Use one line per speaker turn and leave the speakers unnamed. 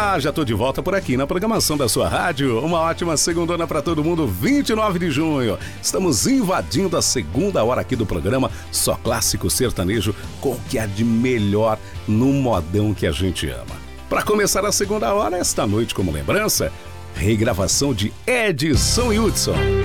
Já tô de volta por aqui na programação da sua rádio. Uma ótima segundona pra todo mundo, 29 de junho. Estamos invadindo a segunda hora aqui do programa Só Clássico Sertanejo com o que há de melhor no modão que a gente ama. Pra começar a segunda hora, esta noite como lembrança, regravação de Edson e Hudson.